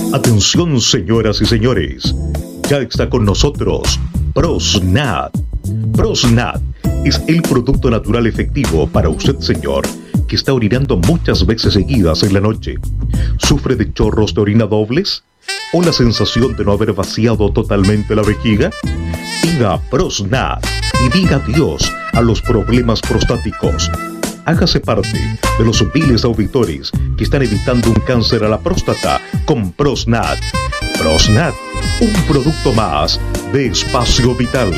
Atención, señoras y señores, ya está con nosotros PROSNAT. PROSNAT es el producto natural efectivo para usted, señor, que está orinando muchas veces seguidas en la noche. ¿Sufre de chorros de orina dobles? ¿O la sensación de no haber vaciado totalmente la vejiga? Pida PROSNAT y diga adiós a los problemas prostáticos. Hágase parte de los miles de auditores que están evitando un cáncer a la próstata con PROSNAT. PROSNAT, un producto más de Espacio Vital.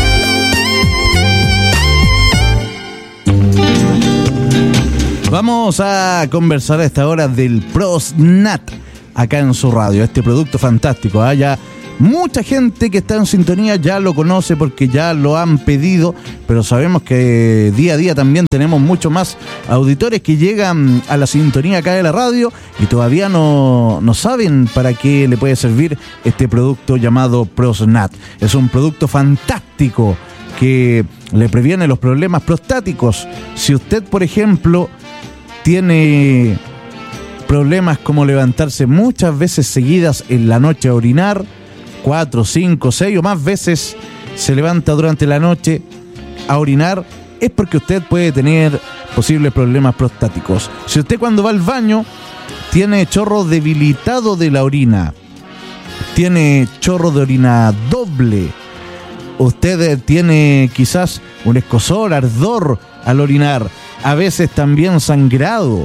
Vamos a conversar a esta hora del PROSNAT acá en su radio, este producto fantástico. Ya mucha gente que está en sintonía ya lo conoce porque ya lo han pedido, pero sabemos que día a día también tenemos mucho más auditores que llegan a la sintonía acá de la radio y todavía no saben para qué le puede servir este producto llamado PROSNAT. Es un producto fantástico que le previene los problemas prostáticos. Si usted, por ejemplo, tiene problemas como levantarse muchas veces seguidas en la noche a orinar, 4, 5, 6 o más veces se levanta durante la noche a orinar, es porque usted puede tener posibles problemas prostáticos. Si usted cuando va al baño tiene chorro debilitado de la orina, tiene chorro de orina doble, usted tiene quizás un escozor, ardor al orinar, a veces también sangrado,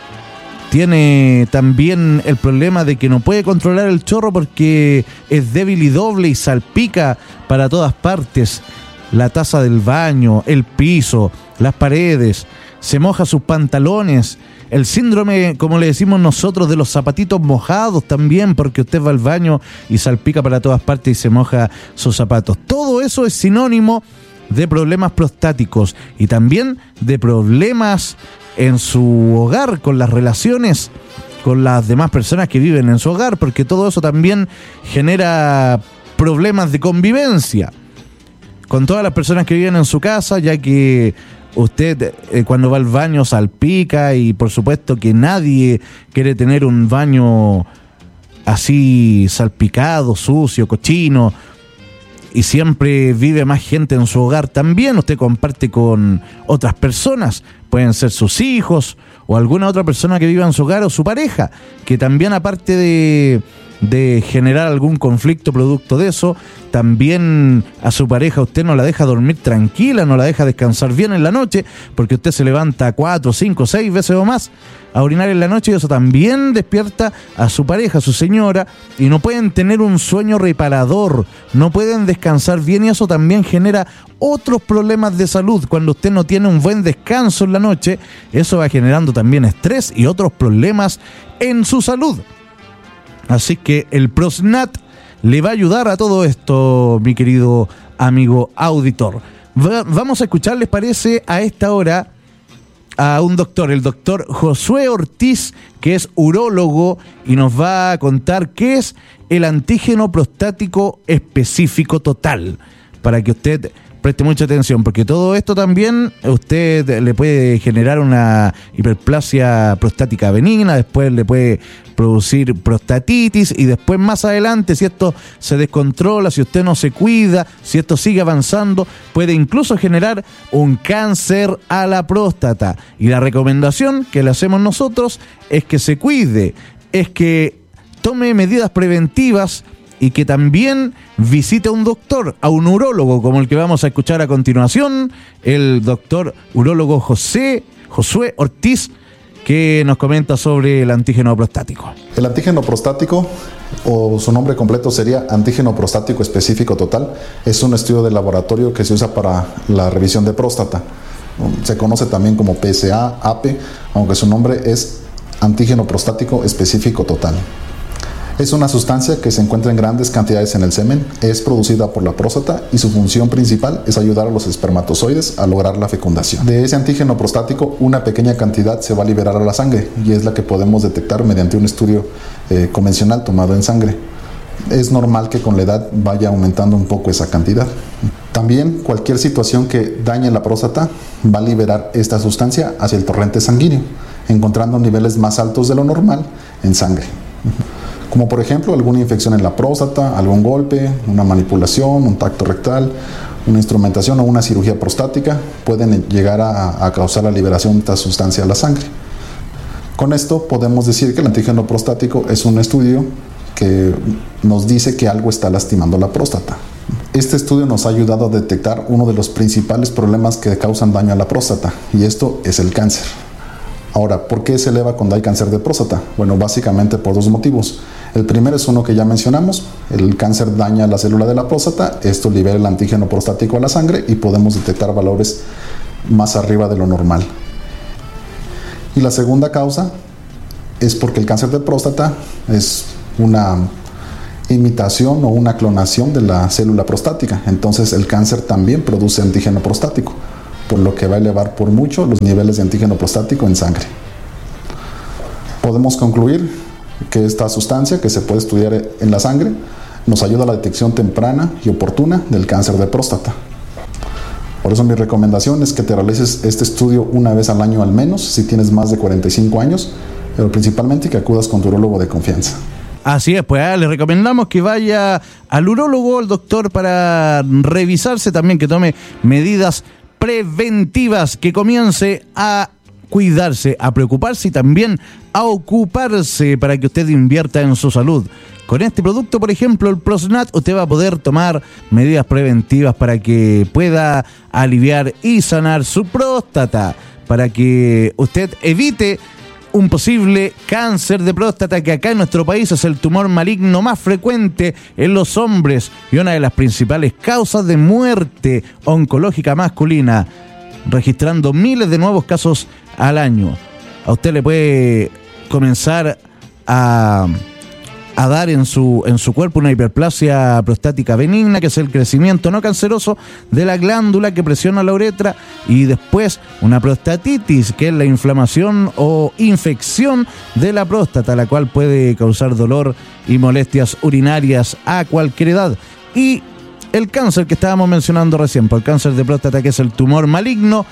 tiene también el problema de que no puede controlar el chorro porque es débil y doble y salpica para todas partes, la taza del baño, el piso, las paredes, se moja sus pantalones, el síndrome, como le decimos nosotros, de los zapatitos mojados también, porque usted va al baño y salpica para todas partes y se moja sus zapatos. Todo eso es sinónimo de problemas prostáticos y también de problemas en su hogar, con las relaciones con las demás personas que viven en su hogar, porque todo eso también genera problemas de convivencia con todas las personas que viven en su casa, ya que usted cuando va al baño salpica y por supuesto que nadie quiere tener un baño así salpicado, sucio, cochino, y siempre vive más gente en su hogar también. Usted comparte con otras personas, pueden ser sus hijos o alguna otra persona que viva en su hogar o su pareja, que también aparte de generar algún conflicto producto de eso, también a su pareja usted no la deja dormir tranquila, no la deja descansar bien en la noche, porque usted se levanta 4, 5, 6 veces o más a orinar en la noche y eso también despierta a su pareja, a su señora, y no pueden tener un sueño reparador, no pueden descansar bien y eso también genera otros problemas de salud. Cuando usted no tiene un buen descanso en la noche, eso va generando también estrés y otros problemas en su salud. Así que el PROSNAT le va a ayudar a todo esto, mi querido amigo auditor. Vamos a escuchar, ¿les parece, a esta hora a un doctor, el doctor Josué Ortiz, que es urólogo y nos va a contar qué es el antígeno prostático específico total, para que usted preste mucha atención, porque todo esto también usted le puede generar una hiperplasia prostática benigna, después le puede producir prostatitis y después más adelante, si esto se descontrola, si usted no se cuida, si esto sigue avanzando, puede incluso generar un cáncer a la próstata. Y la recomendación que le hacemos nosotros es que se cuide, es que tome medidas preventivas y que también visite a un doctor, a un urólogo, como el que vamos a escuchar a continuación, el doctor urólogo Josué Ortiz, que nos comenta sobre el antígeno prostático. El antígeno prostático, o su nombre completo sería antígeno prostático específico total, es un estudio de laboratorio que se usa para la revisión de próstata. Se conoce también como PSA, AP, aunque su nombre es antígeno prostático específico total. Es una sustancia que se encuentra en grandes cantidades en el semen, es producida por la próstata y su función principal es ayudar a los espermatozoides a lograr la fecundación. De ese antígeno prostático, una pequeña cantidad se va a liberar a la sangre y es la que podemos detectar mediante un estudio convencional tomado en sangre. Es normal que con la edad vaya aumentando un poco esa cantidad. También cualquier situación que dañe la próstata va a liberar esta sustancia hacia el torrente sanguíneo, encontrando niveles más altos de lo normal en sangre. como por ejemplo alguna infección en la próstata, algún golpe, una manipulación, un tacto rectal, una instrumentación o una cirugía prostática pueden llegar a causar la liberación de esta sustancia a la sangre. Con esto podemos decir que el antígeno prostático es un estudio que nos dice que algo está lastimando la próstata. Este estudio nos ha ayudado a detectar uno de los principales problemas que causan daño a la próstata, y esto es el cáncer. Ahora, ¿por qué se eleva cuando hay cáncer de próstata? Bueno, básicamente por dos motivos. El primero es uno que ya mencionamos, el cáncer daña la célula de la próstata, esto libera el antígeno prostático a la sangre y podemos detectar valores más arriba de lo normal. Y la segunda causa es porque el cáncer de próstata es una imitación o una clonación de la célula prostática, entonces el cáncer también produce antígeno prostático, por lo que va a elevar por mucho los niveles de antígeno prostático en sangre. Podemos concluir que esta sustancia, que se puede estudiar en la sangre, nos ayuda a la detección temprana y oportuna del cáncer de próstata. Por eso mi recomendación es que te realices este estudio una vez al año al menos, si tienes más de 45 años, pero principalmente que acudas con tu urólogo de confianza. Así es, pues le recomendamos que vaya al urólogo, al doctor, para revisarse, también que tome medidas preventivas, que comience a cuidarse, a preocuparse y también a ocuparse para que usted invierta en su salud. Con este producto, por ejemplo, el ProstNat, usted va a poder tomar medidas preventivas para que pueda aliviar y sanar su próstata, para que usted evite un posible cáncer de próstata, que acá en nuestro país es el tumor maligno más frecuente en los hombres y una de las principales causas de muerte oncológica masculina, registrando miles de nuevos casos al año. A usted le puede comenzar a dar en su cuerpo una hiperplasia prostática benigna, que es el crecimiento no canceroso de la glándula que presiona la uretra, y después una prostatitis, que es la inflamación o infección de la próstata, la cual puede causar dolor y molestias urinarias a cualquier edad. Y el cáncer que estábamos mencionando recién, por el cáncer de próstata, que es el tumor maligno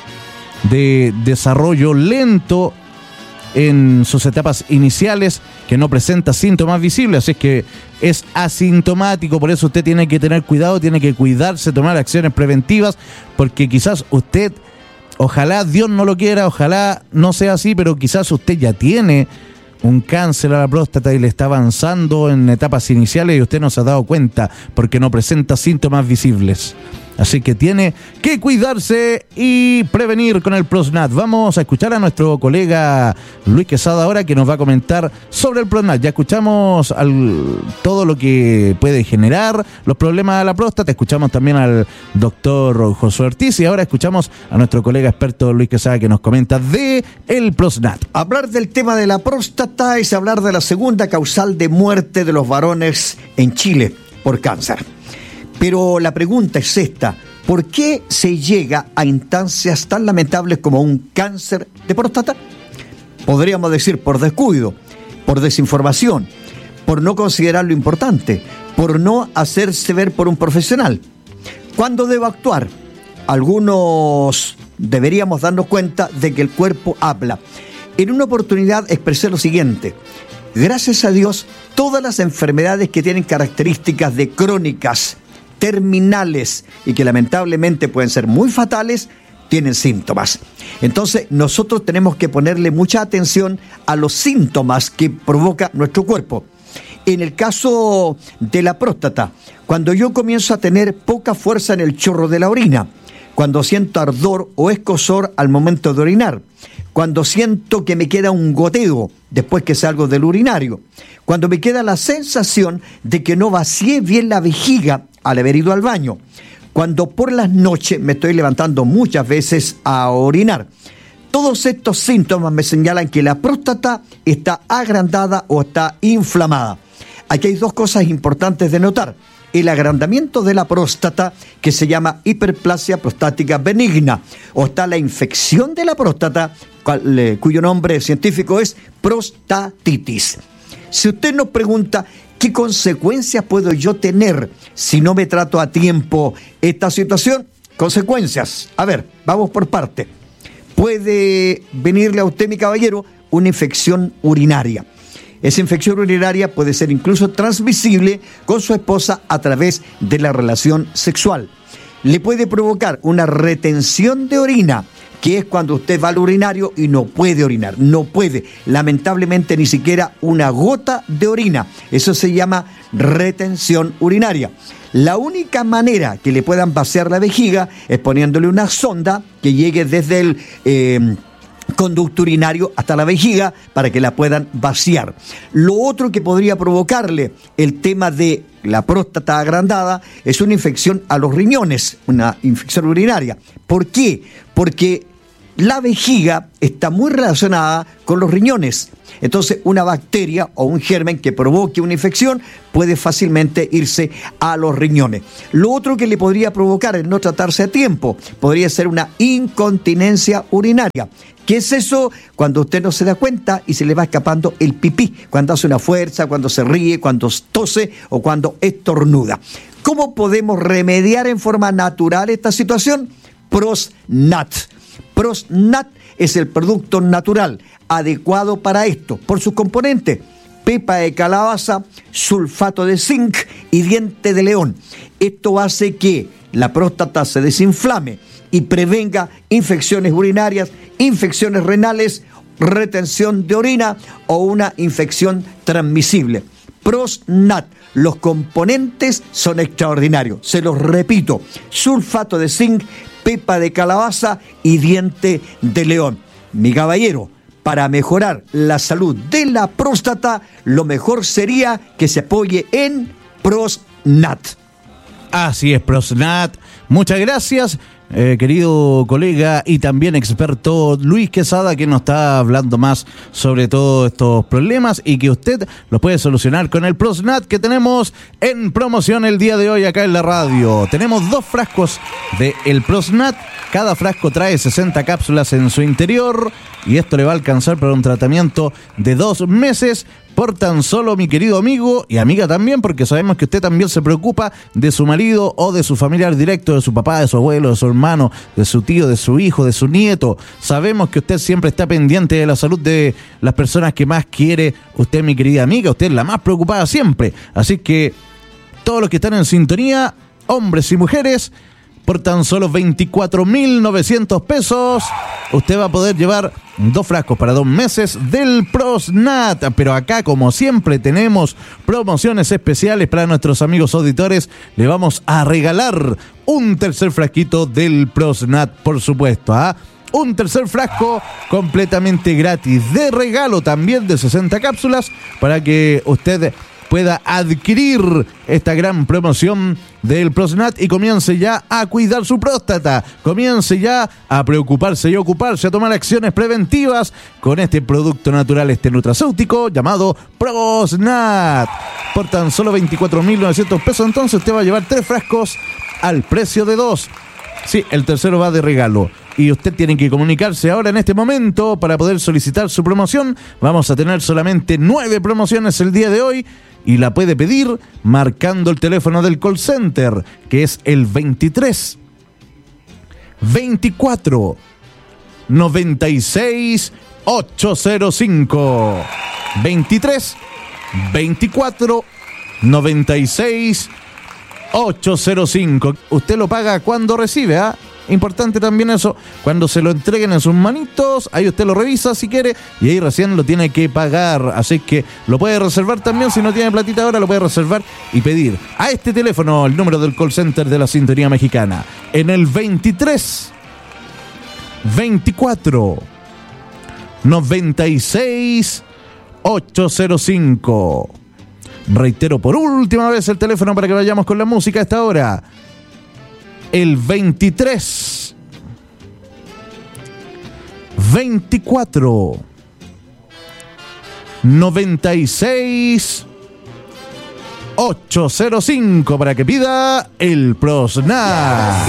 de desarrollo lento en sus etapas iniciales, que no presenta síntomas visibles, así es que es asintomático. Por eso usted tiene que tener cuidado, tiene que cuidarse, tomar acciones preventivas, porque quizás usted, ojalá Dios no lo quiera, ojalá no sea así, pero quizás usted ya tiene un cáncer a la próstata y le está avanzando en etapas iniciales y usted no se ha dado cuenta porque no presenta síntomas visibles. Así que tiene que cuidarse y prevenir con el ProstNat. Vamos a escuchar a nuestro colega Luis Quesada ahora, que nos va a comentar sobre el ProstNat. Ya escuchamos todo lo que puede generar los problemas de la próstata. Escuchamos también al doctor Josué Ortiz y ahora escuchamos a nuestro colega experto Luis Quesada, que nos comenta de el ProstNat. Hablar del tema de la próstata es hablar de la segunda causal de muerte de los varones en Chile por cáncer. Pero la pregunta es esta: ¿por qué se llega a instancias tan lamentables como un cáncer de próstata? Podríamos decir por descuido, por desinformación, por no considerar lo importante, por no hacerse ver por un profesional. ¿Cuándo debo actuar? Algunos deberíamos darnos cuenta de que el cuerpo habla. En una oportunidad expresé lo siguiente: gracias a Dios, todas las enfermedades que tienen características de crónicas, terminales y que lamentablemente pueden ser muy fatales, tienen síntomas. Entonces nosotros tenemos que ponerle mucha atención a los síntomas que provoca nuestro cuerpo. En el caso de la próstata, cuando yo comienzo a tener poca fuerza en el chorro de la orina, cuando siento ardor o escozor al momento de orinar, cuando siento que me queda un goteo después que salgo del urinario, cuando me queda la sensación de que no vacié bien la vejiga al haber ido al baño, cuando por las noches me estoy levantando muchas veces a orinar. Todos estos síntomas me señalan que la próstata está agrandada o está inflamada. Aquí hay dos cosas importantes de notar: el agrandamiento de la próstata, que se llama hiperplasia prostática benigna, o está la infección de la próstata, cuyo nombre científico es prostatitis. Si usted nos pregunta ¿qué consecuencias puedo yo tener si no me trato a tiempo esta situación? Consecuencias. A ver, vamos por parte. Puede venirle a usted, mi caballero, una infección urinaria. Esa infección urinaria puede ser incluso transmisible con su esposa a través de la relación sexual. Le puede provocar una retención de orina, que es cuando usted va al urinario y no puede orinar, no puede, lamentablemente ni siquiera una gota de orina. Eso se llama retención urinaria. La única manera que le puedan vaciar la vejiga es poniéndole una sonda que llegue desde el conducto urinario hasta la vejiga para que la puedan vaciar. Lo otro que podría provocarle el tema de la próstata agrandada es una infección a los riñones, una infección urinaria. ¿Por qué? Porque la vejiga está muy relacionada con los riñones. Entonces, una bacteria o un germen que provoque una infección puede fácilmente irse a los riñones. Lo otro que le podría provocar el no tratarse a tiempo podría ser una incontinencia urinaria. ¿Qué es eso? Cuando usted no se da cuenta y se le va escapando el pipí, cuando hace una fuerza, cuando se ríe, cuando tose o cuando estornuda. ¿Cómo podemos remediar en forma natural esta situación? ProstNat. ProstNat es el producto natural adecuado para esto, por sus componentes: pepa de calabaza, sulfato de zinc y diente de león. Esto hace que la próstata se desinflame y prevenga infecciones urinarias, infecciones renales, retención de orina o una infección transmisible. ProstNat, los componentes son extraordinarios. Se los repito: sulfato de zinc, pepa de calabaza y diente de león. Mi caballero, para mejorar la salud de la próstata, lo mejor sería que se apoye en ProstNat. Así es, ProstNat. Muchas gracias, querido colega y también experto Luis Quesada, que nos está hablando más sobre todos estos problemas y que usted los puede solucionar con el ProstNat que tenemos en promoción el día de hoy acá en la radio. Tenemos 2 frascos de el ProstNat. Cada frasco trae 60 cápsulas en su interior y esto le va a alcanzar para un tratamiento de 2 meses por tan solo, mi querido amigo y amiga también, porque sabemos que usted también se preocupa de su marido o de su familiar directo, de su papá, de su abuelo, de su hermano, de su tío, de su hijo, de su nieto. Sabemos que usted siempre está pendiente de la salud de las personas que más quiere. Usted, mi querida amiga, usted es la más preocupada siempre. Así que todos los que están en sintonía, hombres y mujeres, por tan solo 24.900 pesos, usted va a poder llevar 2 frascos para 2 meses del ProstNat. Pero acá, como siempre, tenemos promociones especiales para nuestros amigos auditores. Le vamos a regalar un tercer frasquito del ProstNat, por supuesto, un tercer frasco completamente gratis de regalo, también de 60 cápsulas, para que usted pueda adquirir esta gran promoción del ProstNat y comience ya a cuidar su próstata, comience ya a preocuparse y ocuparse, a tomar acciones preventivas con este producto natural, este nutracéutico llamado ProstNat. Por tan solo 24.900 pesos, entonces usted va a llevar 3 frascos al precio de 2. Sí, el tercero va de regalo. Y usted tiene que comunicarse ahora en este momento para poder solicitar su promoción. Vamos a tener solamente 9 promociones el día de hoy y la puede pedir marcando el teléfono del call center, que es el 23 24 96 805. 23 24 96 805. Usted lo paga cuando recibe, Importante también eso, cuando se lo entreguen en sus manitos, ahí usted lo revisa si quiere y ahí recién lo tiene que pagar. Así que lo puede reservar también, si no tiene platita ahora lo puede reservar y pedir a este teléfono, el número del call center de la Sintonía Mexicana, en el 23 24 96 805. Reitero por última vez el teléfono para que vayamos con la música a esta hora. El 23 24 96 805 para que pida el ProstNat.